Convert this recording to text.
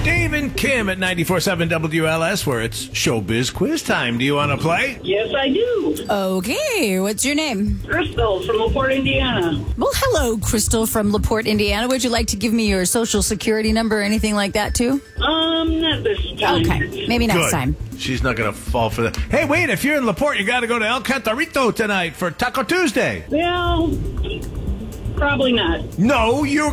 Dave and Kim at 94.7 WLS, where it's Showbiz Quiz time. Do you want to play? Yes, I do. Okay, what's your name? Crystal from LaPorte, Indiana. Well, hello, Crystal from LaPorte, Indiana. Would you like to give me your social security number or anything like that, too? Not this time. Okay, maybe next Good. time. She's not going to fall for that. Hey, wait, if you're in LaPorte, you got to go to El Cantarito tonight for Taco Tuesday. Well, probably not. No, you're